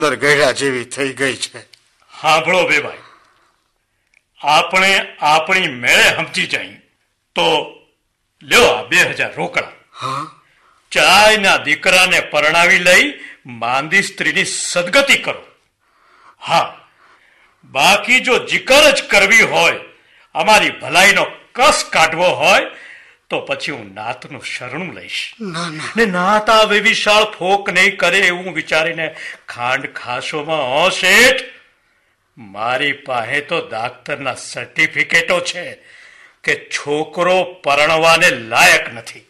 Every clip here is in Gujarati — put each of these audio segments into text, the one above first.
ગયડા જેવી થઈ ગઈ છે. સાંભળો બે ભાઈ, આપણે આપણી મેળે સમજી જાય તો લ્યો આ 2000 રોકડા. હા, ચાયના દીકરાને પરણાવી લઈ માંદી સ્ત્રીની સદગતિ કરો. હા, બાકી જો જીકર જ કરવી હોય, અમારી ભલાઈનો કસ કાઢવો હોય તો પછી હું નાતનું શરણું લઈશ. ના ના, ને નાતા વિશાળ ફોક નહીં કરે એવું વિચારીને ખાંડ ખાશોમાં હો શેઠ. મારી પાસે તો ડાક્ટરના સર્ટિફિકેટો છે કે છોકરો પરણવાને લાયક નથી.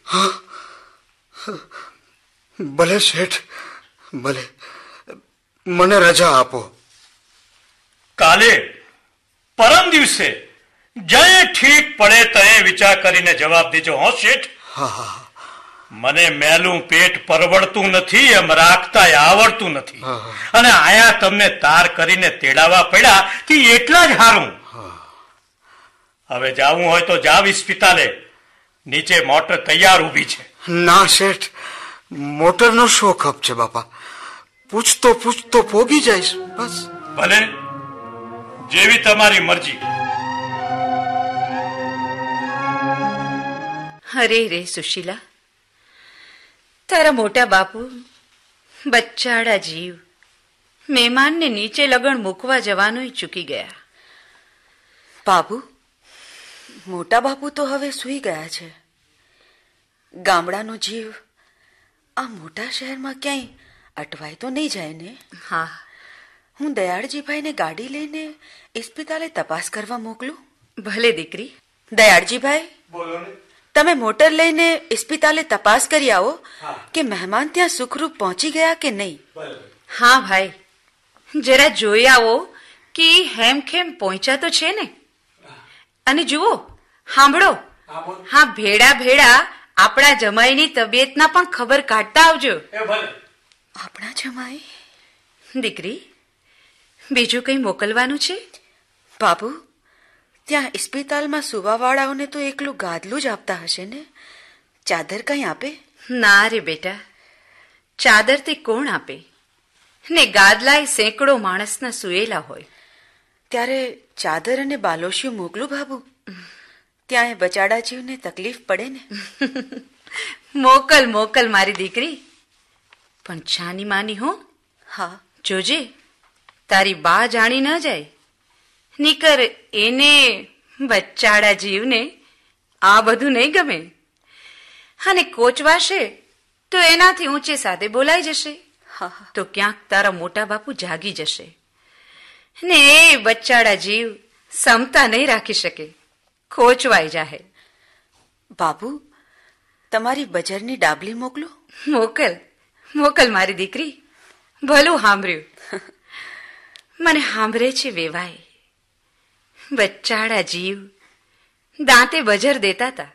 ભલે શેઠ, ભલે, મને રજા આપો. કાલે પરમ દિવસે જય ઠીક પડે તે વિચાર કરીને જવાબ દેજો હો શેઠ. હા હા, મને મેલું પેટ પરવડતું નથી, એમ રાખતા આવડતું નથી. હા. અને આયા તમને તાર કરીને તેડાવા પડ્યા કે એટલા જ હારું. હવે જાવું હોય તો જાવ ઇસ્પિતાલે, નીચે મોટર તૈયાર ઊભી છે. ના શેઠ, મોટરનો શો ખપ છે બાપા. પૂછતો પૂછતો પોગી જઈશ બસ. ભલે, જેવી તમારી મરજી. અરે રે સુશીલા, તારા મોટા બાપુ બચ્ચાડા જીવ મહેમાનને નીચે લગણ મૂકવા જવાનોય ચૂકી ગયા. બાબુ, મોટા બાપુ તો હવે સૂઈ ગયા છે. ગામડાનો જીવ આ મોટા શહેરમાં ક્યાંય અટવાય તો નહીં જાય ને? હા, હું દયાળજીભાઈને ગાડી લઈને ઇસ્પિતાલે તપાસ કરવા મોકલું? ભલે દીકરી. દયાળજીભાઈ, બોલો ને. તમે મોટર લઈને ઇસ્પિતાલે તપાસ કરી આવો કે મહેમાન ત્યાં સુખરૂપ પહોંચી ગયા કે નહીં. હા ભાઈ, જરા જોઈ આવો કે હેમખેમ પહોંચ્યા તો છે ને. અને જુઓ, સાંભળો, હા, ભેડા ભેડા આપણા જમાઈની તબિયતના પણ ખબર કાઢતા આવજો. આપણા જમાઈ? દીકરી, બીજું કંઈ મોકલવાનું છે? બાબુ, ત્યાં ઇસ્પિતાલમાં સુવાવાળાઓને તો એકલું ગાદલું જ આપતા હશે ને? ચાદર કંઈ આપે? ના રે બેટા, ચાદર તે કોણ આપે? ને ગાદલાય સેંકડો માણસના સુયેલા હોય. ત્યારે ચાદર અને બાલોશિયું મોકલું બાબુ? ત્યાં એ બચાડા જીવને તકલીફ પડે ને. મોકલ મોકલ મારી દીકરી, પણ છાની માની હો. હા, જોજે તારી બા જાણી ન જાય, નીકર એને બચ્ચાડા જીવને આ બધું નહીં ગમે. અને કોચવાશે તો એનાથી ઊંચે સાથે બોલાઈ જશે. તો ક્યાંક તારા મોટા બાપુ જાગી જશે ને એ બચ્ચાડા જીવ સમતા નહીં રાખી શકે, ખોચવાઈ જાહે. બાબુ, તમારી બજરની ડાબલી મોકલો? મોકલ મોકલ મારી દીકરી, ભલું સાંભળ્યું. મને સાંભળે છે વેવાય. બચ્ચાડા જીવ દાંતે બજર દેતા હતા.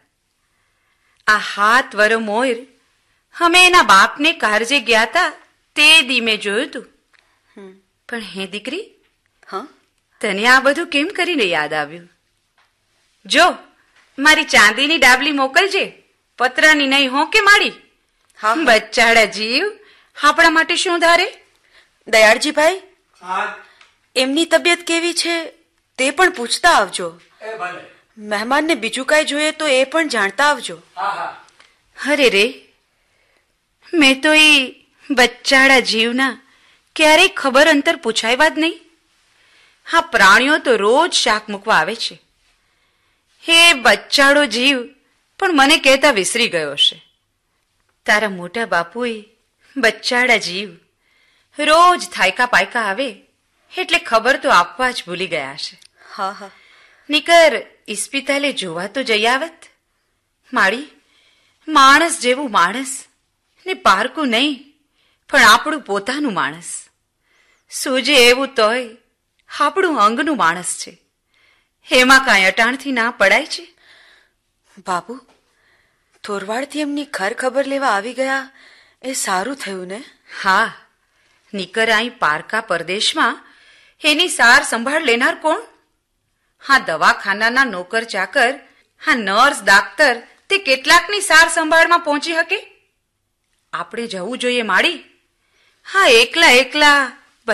આ હાથ વરો મોર અમે એના બાપને કારજે ગયા તા તે દી મેં જોયું તું. પણ હે દીકરી, હા, તને આ બધું કેમ કરીને યાદ આવ્યું? જો, મારી ચાંદીની ડાબલી મોકલજે, પતરાની નહીં હો કે માડી. બચ્ચાડા જીવ આપણા માટે શું ધારે? દયાળજીભાઈ, એમની તબિયત કેવી છે તે પણ પૂછતા આવજો. મહેમાનને બીજું કાંઈ જોઈએ તો એ પણ જાણતા આવજો. અરે રે, મેં તો એ બચ્ચાડા જીવના ક્યારેય ખબર અંતર પૂછાવ્યા જ નહીં. હા, પ્રાણીઓ તો રોજ શાક મૂકવા આવે છે. હે બચ્ચાડો જીવ પણ મને કહેતા વિસરી ગયો હશે. તારા મોટા બાપુએ બચ્ચાડા જીવ રોજ થાયકા પાયકા આવે એટલે ખબર તો આપવા જ ભૂલી ગયા હશે. હા હા, નીકર ઇસ્પિતાલે જોવા તો જઈ આવત. માળી, માણસ જેવું માણસ ને પારકું નહીં, પણ આપણું પોતાનું માણસ. સૂજે એવું તોય આપણું અંગનું માણસ છે. એમાં કાંઈ અટાણથી ના પડાય છે? બાબુ, થોરવાડથી એમની ખબર લેવા આવી ગયા એ સારું થયું ને? હા, નીકર અહીં પારકા પરદેશમાં એની સાર સંભાળ લેનાર કોણ? હા, દવાખાનાના નોકર ચાકર, હા નર્સ ડાક્ટર તે કેટલાકની સાર સંભાળમાં પહોંચી શકે? આપણે જવું જોઈએ માળી. હા, એકલા એકલા